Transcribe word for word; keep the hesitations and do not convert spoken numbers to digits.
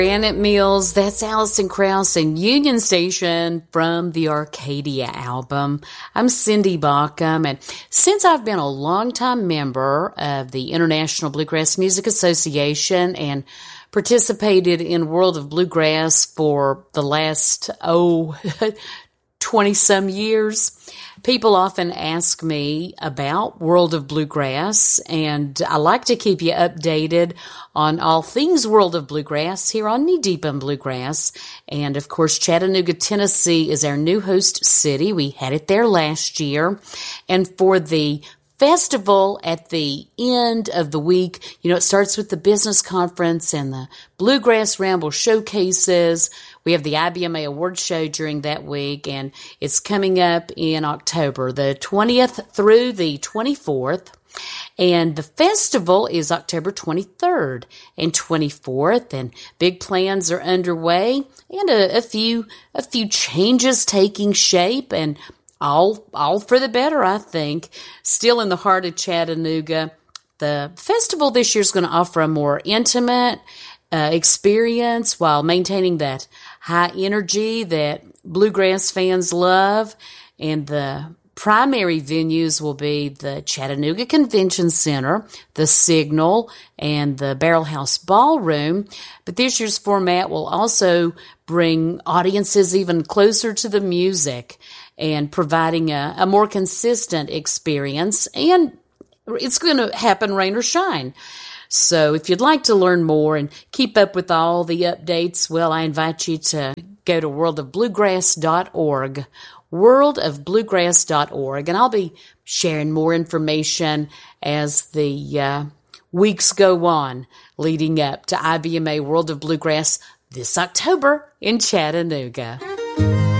Granite Mills, that's Alison Krauss and Union Station from the Arcadia album. I'm Cindy Baucom, and since I've been a longtime member of the International Bluegrass Music Association and participated in World of Bluegrass for the last, oh, twenty-some years, people often ask me about World of Bluegrass, and I like to keep you updated on all things World of Bluegrass here on Knee Deep in Bluegrass. And, of course, Chattanooga, Tennessee is our new host city. We had it there last year. And for the festival at the end of the week, you know, it starts with the business conference and the Bluegrass Ramble showcases. We have the I B M A Awards Show during that week, and it's coming up in October, the twentieth through the twenty-fourth. And the festival is October twenty-third and twenty-fourth, and big plans are underway, and a, a few a few changes taking shape, and all all for the better, I think. Still in the heart of Chattanooga, the festival this year is going to offer a more intimate uh, experience while maintaining that high energy that bluegrass fans love, and the primary venues will be the Chattanooga Convention Center, the Signal, and the Barrel House Ballroom. But this year's format will also bring audiences even closer to the music and providing a, a more consistent experience. And it's going to happen rain or shine. So if you'd like to learn more and keep up with all the updates, well, I invite you to go to world of bluegrass dot org. world of bluegrass dot org, and I'll be sharing more information as the uh, weeks go on leading up to I B M A World of Bluegrass this October in Chattanooga.